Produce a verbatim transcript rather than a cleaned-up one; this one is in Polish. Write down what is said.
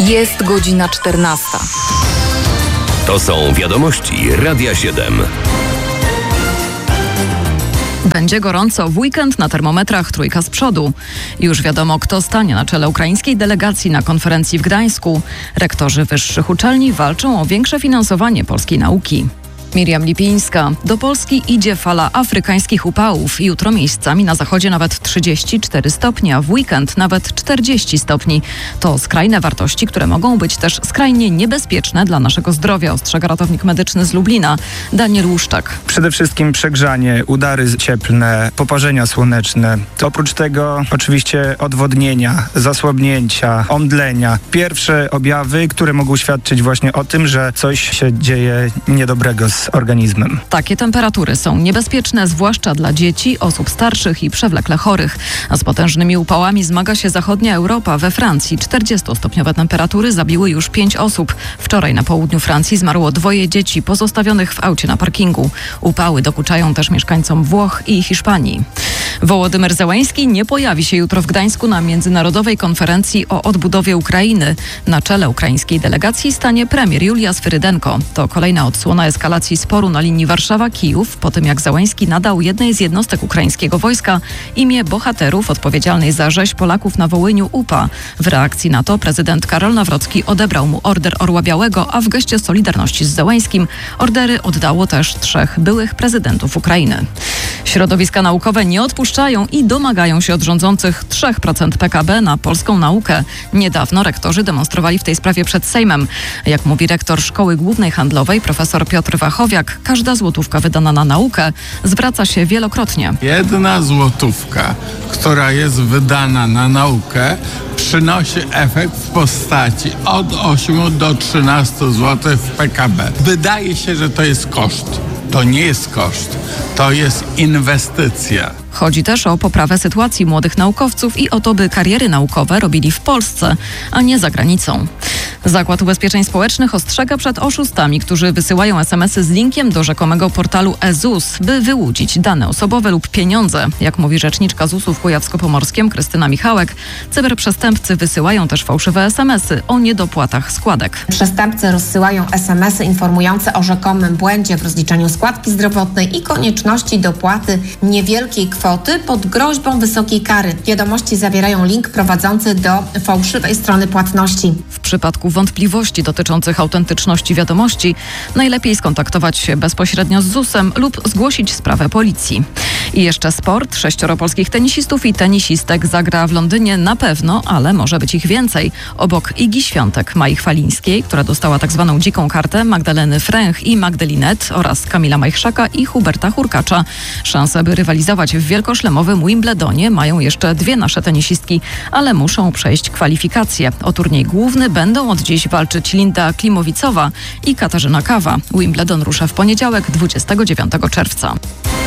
Jest godzina czternasta. To są wiadomości Radia siedem. Będzie gorąco w weekend, na termometrach trójka z przodu. Już wiadomo, kto stanie na czele ukraińskiej delegacji na konferencji w Gdańsku. Rektorzy wyższych uczelni walczą o większe finansowanie polskiej nauki. Miriam Lipińska. Do Polski idzie fala afrykańskich upałów. Jutro miejscami na zachodzie nawet trzydzieści cztery stopnie, a w weekend nawet czterdzieści stopni. To skrajne wartości, które mogą być też skrajnie niebezpieczne dla naszego zdrowia, ostrzega ratownik medyczny z Lublina, Daniel Łuszczak. Przede wszystkim przegrzanie, udary cieplne, poparzenia słoneczne. Oprócz tego oczywiście odwodnienia, zasłabnięcia, omdlenia. Pierwsze objawy, które mogą świadczyć właśnie o tym, że coś się dzieje niedobrego z organizmem. Takie temperatury są niebezpieczne, zwłaszcza dla dzieci, osób starszych i przewlekle chorych. A z potężnymi upałami zmaga się zachodnia Europa. We Francji czterdziestostopniowe temperatury zabiły już pięć osób. Wczoraj na południu Francji zmarło dwoje dzieci pozostawionych w aucie na parkingu. Upały dokuczają też mieszkańcom Włoch i Hiszpanii. Wołodymyr Zełański nie pojawi się jutro w Gdańsku na międzynarodowej konferencji o odbudowie Ukrainy. Na czele ukraińskiej delegacji stanie premier Julia Swyrydenko. To kolejna odsłona eskalacji sporu na linii Warszawa-Kijów, po tym jak Zełański nadał jednej z jednostek ukraińskiego wojska imię bohaterów odpowiedzialnej za rzeź Polaków na Wołyniu U P A. W reakcji na to prezydent Karol Nawrocki odebrał mu Order Orła Białego, a w geście solidarności z Zełańskim ordery oddało też trzech byłych prezydentów Ukrainy. Środowiska naukowe nie odpuszczają i domagają się od rządzących trzy procent P K B na polską naukę. Niedawno rektorzy demonstrowali w tej sprawie przed Sejmem. Jak mówi rektor Szkoły Głównej Handlowej profesor Piotr Wachowiak, każda złotówka wydana na naukę zwraca się wielokrotnie. Jedna złotówka, która jest wydana na naukę, przynosi efekt w postaci od ośmiu do trzynastu złotych w P K B. Wydaje się, że to jest koszt. To nie jest koszt, to jest inwestycja. Chodzi też o poprawę sytuacji młodych naukowców i o to, by kariery naukowe robili w Polsce, a nie za granicą. Zakład Ubezpieczeń Społecznych ostrzega przed oszustami, którzy wysyłają es em esy z linkiem do rzekomego portalu e Z U S, by wyłudzić dane osobowe lub pieniądze. Jak mówi rzeczniczka Z U S u w Kujawsko-Pomorskiem Krystyna Michałek, cyberprzestępcy wysyłają też fałszywe es em esy o niedopłatach składek. Przestępcy rozsyłają es em esy informujące o rzekomym błędzie w rozliczeniu składki zdrowotnej i konieczności dopłaty niewielkiej kwoty pod groźbą wysokiej kary. Wiadomości zawierają link prowadzący do fałszywej strony płatności. W przypadku wątpliwości dotyczących autentyczności wiadomości najlepiej skontaktować się bezpośrednio z Z U S em lub zgłosić sprawę policji. I jeszcze sport. Sześcioro polskich tenisistów i tenisistek zagra w Londynie na pewno, ale może być ich więcej. Obok Igi Świątek, Mai Chwalińskiej, która dostała tak zwaną dziką kartę, Magdaleny Fręch i Magdalinet oraz Kamila Majchrzaka i Huberta Hurkacza. Szanse, by rywalizować w wielkoszlemowym Wimbledonie mają jeszcze dwie nasze tenisistki, ale muszą przejść kwalifikacje. O turniej główny będą od dziś walczyć Linda Klimowicowa i Katarzyna Kawa. Wimbledon rusza w poniedziałek, dwudziestego dziewiątego czerwca.